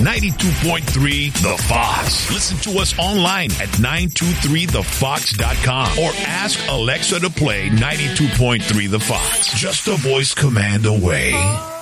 92.3 The Fox. Listen to us online at 923thefox.com or ask Alexa to play 92.3 The Fox. Just a voice command away.